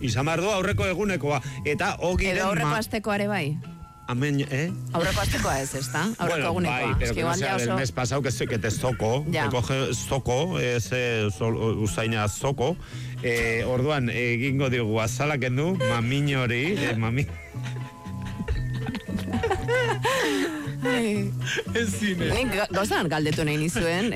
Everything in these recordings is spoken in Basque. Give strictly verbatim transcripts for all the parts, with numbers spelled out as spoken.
izan behar du aurreko egunekoa. Eta ogiren... Edo aurreko astekoare bai? Amen, eh? Aurreko astekoa ez, ez da? Aurreko bueno, egunekoa. bai, pero que no sea del mes pasado, que, que te zoco, ya. Te coge zoco, ese usaina zoco, eh, orduan, egingo digu azala kendu, mamiño hori, eh, mami... Ez zine. Nik gozan galdetu nahi nizuen,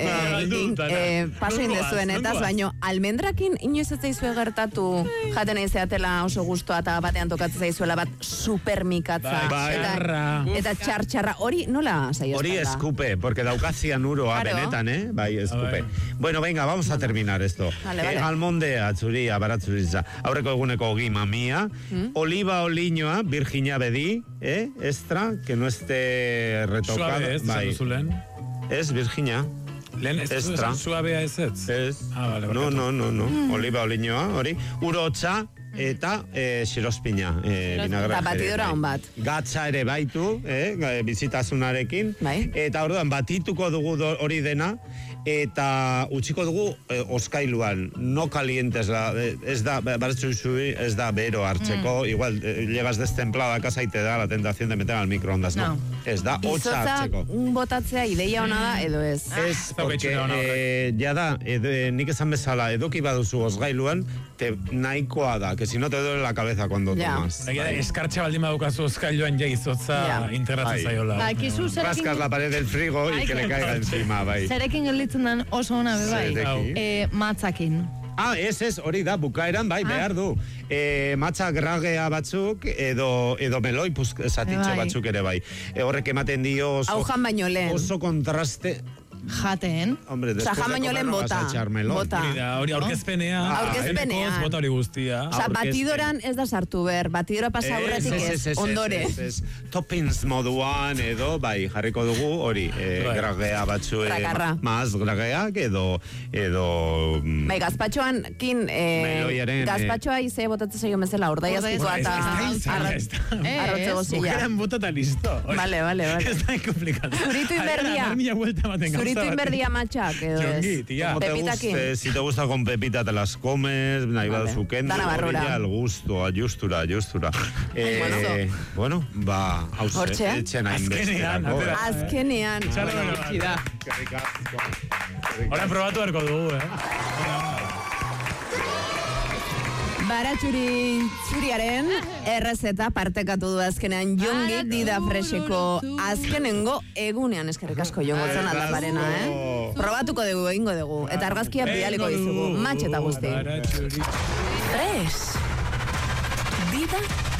eh, paso indezuen etaz, baino almendrakin inoiz ez zaizue gertatu jaten nahi zeatela oso gustoa eta batean tokatzen zaizuela bat supermikatza. Eta, eta txartxarra, hori nola saio? Hori eskupe, porque daukazian uroa benetan, eh? Bai, eskupe. Bueno, venga, vamos a terminar esto. Vale, vale. Eh, almondea, txuria, baratzuritza, aurreko eguneko ogi mamia, mm? Oliva oliñoa, virginia bedi, eh? Extra, que no esté retocado. Suave ez, bai. Zulen? Ez, Virginia. Lehen ez Extra. Suabea ez ez? Ez. Ah, vale, no, no, no, no. Mm. Oliva oliñoa, hori. Urotxa eta eh, xirospina. Eh, eta batidora hon bat. Gatza ere baitu, eh, bizitasunarekin. Bai. Eta orduan batituko dugu hori dena, eta utziko dugu eh, oskailuan, no calientes, la, ez da, baratxuzui, ez da bero hartzeko, mm. igual, eh, llegas destemplada a casa y te da la tentación de meter al microondas, no. no. Ez da, hotza hartzeko. Izotza botatzea ideia ona da, edo ez? Ez, porque, eh, ja da, edo, nik esan bezala, eduki baduzu osgailuan, te nahikoa da, que si no te duele la cabeza cuando ja. tomas. Bai. Eskartxe baldin badukazu osgailuan ja izotza ja. integratzen zaiola. Ba, kizu zerekin... Raskas la pared del frigo y que le caiga encima, bai. Zerekin gelditzen den oso ona, bai. Eh, matzakin. Ah, ez, ez, hori da, bukaeran, bai, ah. behar du. E, matzak ragea batzuk, edo, edo meloi zatitxo bai. batzuk ere bai. E, horrek ematen dio oso... Aujan baino lehen. Oso kontraste... Jaten. Hombre, después de comer no vas a echar melón. Bota. Hori aurkezpenea. Ah, aurkezpenea. Bota hori guztia. Osa, batidoran ez da sartu ber. Batidora pasa aurretik ez, ondore. Toppings moduan edo, bai, jarriko dugu, hori, eh, gragea batzu... Rakarra. Maz grageak edo... edo bai, gazpatxoan, kin... Eh, gazpatxoa ize botatzen zaio mezela, ordai azpikoa eta... Arrotze gozilla. Bukeran bota eta listo. Vale, vale, vale. Ez da inkomplikatu. Zuritu inberdia. Zuritu inberdia matxak, edo ez. Pepitakin. Si te gusta con pepita te las comes, nahi vale. Baduzuken. Dana barrura. Al gusto, ajustura, ajustura. Eh, bueno, ba, hauze. Etxena Azkenean. Azkenean. Hora probatu erko dugu, eh? Baratxuri zuriaren errezeta partekatu du azkenean Jongi Dida Fresheko azkenengo egunean. Eskerrik asko jongotzen aldaparena, eh? Probatuko dugu, egingo dugu. Eta argazkia bidaliko dizugu. Matx eta guzti. Fresh. Dida